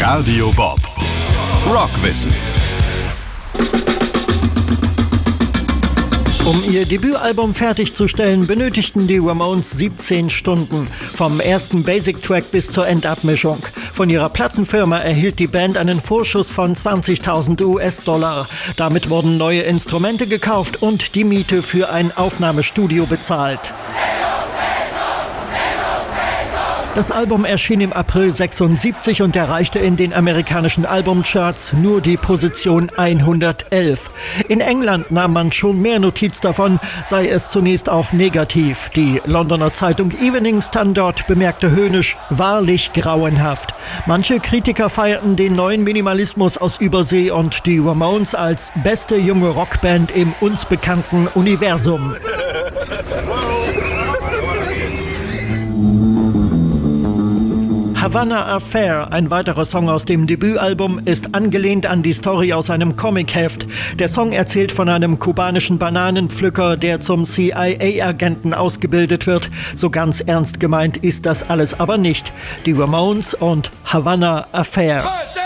Radio Bob. Rockwissen. Um ihr Debütalbum fertigzustellen, benötigten die Ramones 17 Stunden. Vom ersten Basic-Track bis zur Endabmischung. Von ihrer Plattenfirma erhielt die Band einen Vorschuss von 20.000 US-Dollar. Damit wurden neue Instrumente gekauft und die Miete für ein Aufnahmestudio bezahlt. Das Album erschien im April 1976 und erreichte in den amerikanischen Albumcharts nur die Position 111. In England nahm man schon mehr Notiz davon, sei es zunächst auch negativ. Die Londoner Zeitung Evening Standard bemerkte höhnisch: wahrlich grauenhaft. Manche Kritiker feierten den neuen Minimalismus aus Übersee und die Ramones als beste junge Rockband im uns bekannten Universum. Havana Affair, ein weiterer Song aus dem Debütalbum, ist angelehnt an die Story aus einem Comicheft. Der Song erzählt von einem kubanischen Bananenpflücker, der zum CIA-Agenten ausgebildet wird. So ganz ernst gemeint ist das alles aber nicht. Die Ramones und Havana Affair.